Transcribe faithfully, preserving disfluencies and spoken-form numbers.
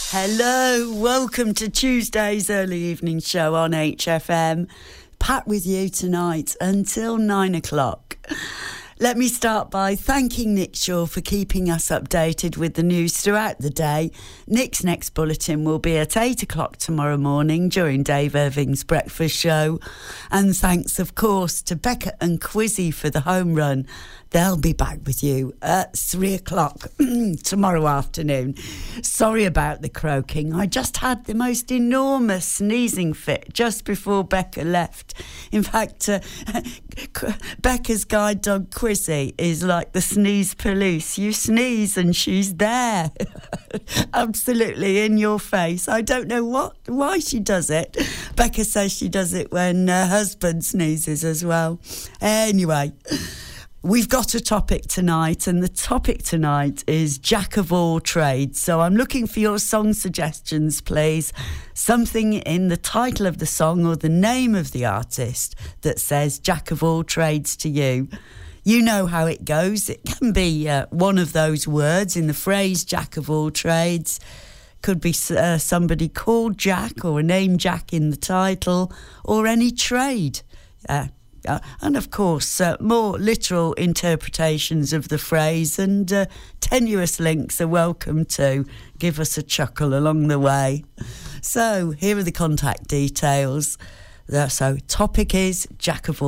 Hello, welcome to Tuesday's early evening show on H F M. Pat with you tonight until nine o'clock. Let me start by thanking Nick Shaw for keeping us updated with the news throughout the day. Nick's next bulletin will be at eight o'clock tomorrow morning during Dave Irving's breakfast show. And thanks, of course, to Becca and Quizzy for the home run. They'll be back with you at three o'clock tomorrow afternoon. Sorry about the croaking. I just had the most enormous sneezing fit just before Becca left. In fact, uh, Becca's guide dog Quizzy is like the sneeze police. You sneeze and she's there. Absolutely in your face. I don't know what why she does it. Becca says she does it when her husband sneezes as well. Anyway, we've got a topic tonight, and the topic tonight is Jack of all trades. So I'm looking for your song suggestions, please. Something in the title of the song or the name of the artist that says Jack of all trades to you. You know how it goes. It can be uh, one of those words in the phrase Jack of all trades. Could be uh, somebody called Jack or a name Jack in the title, or any trade. Uh, Uh, and of course, uh, more literal interpretations of the phrase, and uh, tenuous links are welcome to. Give us a chuckle along the way. So, here are the contact details. Uh, so, topic is Jack of all